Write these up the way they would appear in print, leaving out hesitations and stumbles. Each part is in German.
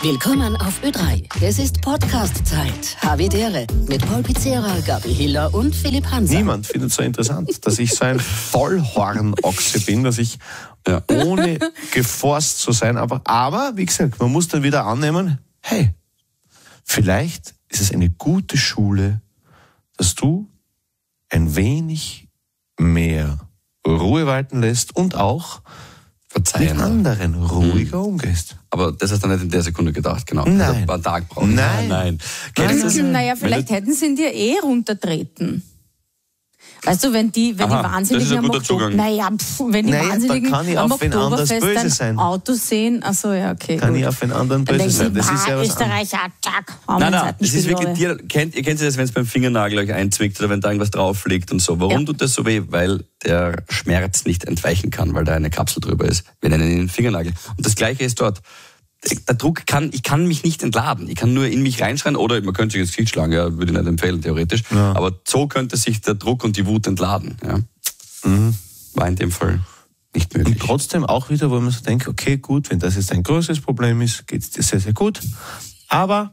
Willkommen auf Ö3. Es ist Podcast-Zeit. Havidere mit Paul Pizzera, Gabi Hiller und Philipp Hanser. Niemand findet es so interessant, dass ich so ein Vollhornochse bin, dass ich ohne geforst zu sein, aber wie gesagt, man muss dann wieder annehmen, hey, vielleicht ist es eine gute Schule, dass du ein wenig mehr Ruhe walten lässt und auch mit anderen ruhiger umgehst. Aber das hast du nicht in der Sekunde gedacht, genau. Nein. Also ein paar Tage brauchen. Nein. Naja, vielleicht hätten sie ihn dir runtertreten. Weißt du, wenn die Wahnsinnigen am Oktoberfest, Wahnsinnigen da kann ich am auf wen anders böse Oktoberfest ein sein. Auto sehen, achso, ja, okay. Kann gut. ich auf einen anderen böse sein. Das ist ja was Österreicher, zack, Nein, das ist wirklich, ihr kennt das, wenn es beim Fingernagel euch einzwickt oder wenn da irgendwas drauf liegt und so. Warum tut das so weh? Weil der Schmerz nicht entweichen kann, weil da eine Kapsel drüber ist. Wir nennen ihn Fingernagel. Und das Gleiche ist dort. Der Druck ich kann mich nicht entladen. Ich kann nur in mich reinschreien oder man könnte sich ins Gesicht schlagen, ja, würde ich nicht empfehlen, theoretisch. Ja. Aber so könnte sich der Druck und die Wut entladen. Ja. War in dem Fall nicht möglich. Und trotzdem auch wieder, wo man so denkt, okay, gut, wenn das jetzt ein größeres Problem ist, geht es dir sehr, sehr gut. Aber...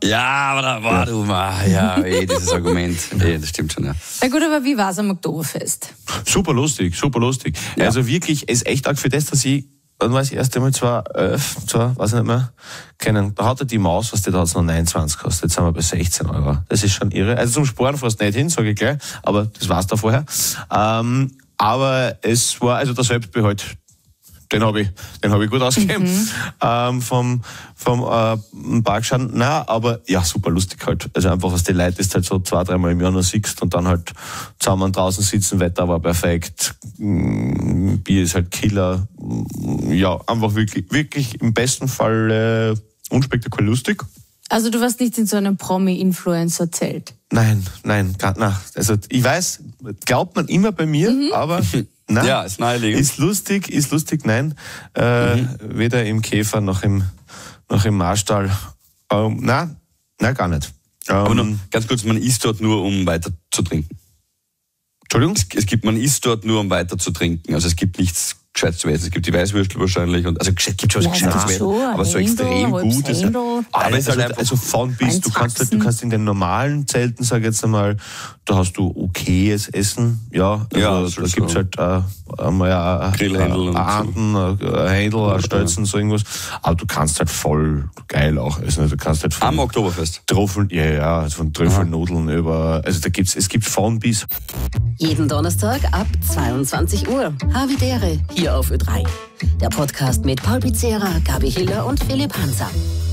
dieses Argument. Das stimmt schon, ja. Na gut, aber wie war es am Oktoberfest? Super lustig. Ja. Also wirklich, es ist echt arg für das, dass ich, dann war das erste Mal weiß ich nicht mehr, kennen. Da hat er die Maus, was die da hat noch 29 kostet. Jetzt sind wir bei 16 €. Das ist schon irre. Also zum Sparen fast nicht hin, sage ich gleich, aber das war's da vorher. Aber es war, also der Selbstbehalt, den hab ich gut ausgegeben. Vom Parkschaden. Nein, aber ja, super lustig halt. Also einfach, was die Leute ist halt so 2-3 Mal im Jahr noch siehst und dann halt zusammen draußen sitzen, Wetter war perfekt, Bier ist halt Killer. Ja, einfach wirklich im besten Fall unspektakulär lustig. Also du warst nicht in so einem Promi-Influencer-Zelt? Nein. Also ich weiß, glaubt man immer bei mir, aber... Nein, ja, ist naheliegend. Ist lustig, nein. Weder im Käfer noch im Marstall. Nein, gar nicht. Aber nur, ganz kurz, man isst dort nur, um weiter zu trinken. Entschuldigung? Man isst dort nur, um weiter zu trinken. Also es gibt nichts Gescheites zu essen. Es gibt die Weißwürstel wahrscheinlich. Also gibt schon was Gescheites zu essen. Aber so extrem gut ist. Aber es ist halt einfach so von bis. Du kannst in den normalen Zelten, sag ich jetzt einmal, da hast du okayes Essen. Ja, also da gibt's halt einmal Grillhändel, ein Händel, ein Stelzen, so irgendwas. Aber du kannst halt voll geil auch essen. Du kannst halt am Oktoberfest. Trüffeln, also von Trüffelnudeln über, also es gibt von bis. Jeden Donnerstag ab 22 Uhr. Havidere, hier auf Ö3. Der Podcast mit Paul Pizzera, Gabi Hiller und Philipp Hanser.